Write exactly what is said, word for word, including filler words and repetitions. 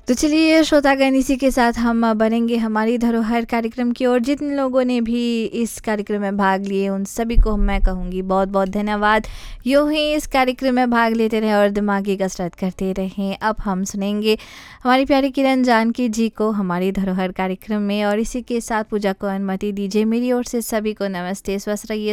तो चलिए श्रोतागण, इसी के साथ हम बनेंगे हमारी धरोहर कार्यक्रम की ओर। जितने लोगों ने भी इस कार्यक्रम में भाग लिए उन सभी को मैं कहूँगी बहुत बहुत धन्यवाद। यूँ ही इस कार्यक्रम में भाग लेते रहे और दिमागी कसरत करते रहें। अब हम सुनेंगे हमारी प्यारी किरण जानकी जी को हमारी धरोहर कार्यक्रम में, और इसी के साथ पूजा को अनुमति दीजिए। मेरी ओर से सभी को नमस्ते, स्वस्थ रहिए।